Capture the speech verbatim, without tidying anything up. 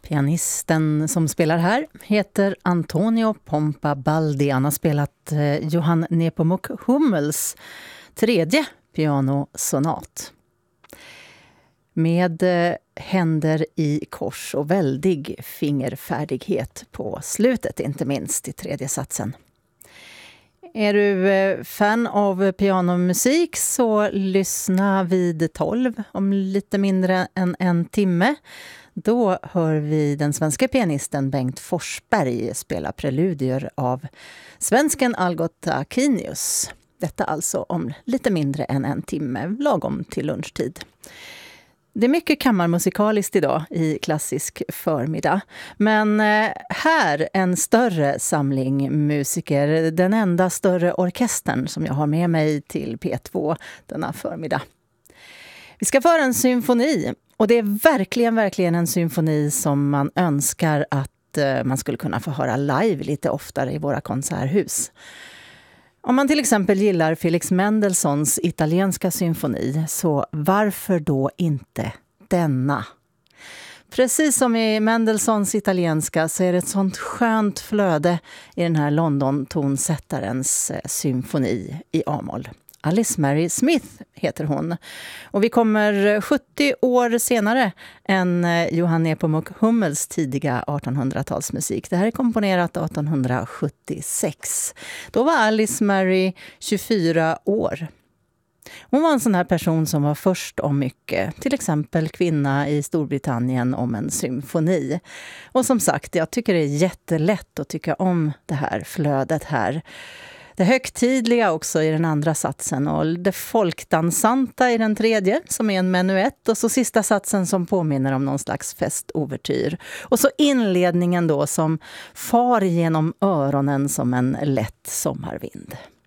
Pianisten som spelar här heter Antonio Pompabaldi. Han har spelat eh, Johann Nepomuk Hummels tredje pianosonat. Med eh, händer i kors och väldig fingerfärdighet på slutet, inte minst i tredje satsen. Är du eh, fan av pianomusik så lyssna vid tolv om lite mindre än en timme. Då hör vi den svenska pianisten Bengt Forsberg spela preludier av svensken Algot Akinius. Detta alltså om lite mindre än en timme, lagom till lunchtid. Det är mycket kammarmusikaliskt idag i klassisk förmiddag. Men här en större samling musiker, den enda större orkestern som jag har med mig till P två denna förmiddag. Vi ska föra en symfoni. Och det är verkligen, verkligen en symfoni som man önskar att man skulle kunna få höra live lite oftare i våra konserthus. Om man till exempel gillar Felix Mendelssohns italienska symfoni, så varför då inte denna? Precis som i Mendelssohns italienska så är det ett sånt skönt flöde i den här London-tonsättarens symfoni i A-moll. Alice Mary Smith heter hon. Och vi kommer sjuttio år senare än Johann Nepomuk Hummels tidiga artonhundratalsmusik. Det här är komponerat artonhundrasjuttiosex. Då var Alice Mary tjugofyra år. Hon var en sån här person som var först om mycket. Till exempel kvinna i Storbritannien om en symfoni. Och som sagt, jag tycker det är jättelätt att tycka om det här flödet här. Det högtidliga också i den andra satsen och det folkdansanta i den tredje som är en menuett och så sista satsen som påminner om någon slags festovertyr. Och så inledningen då som far genom öronen som en lätt sommarvind.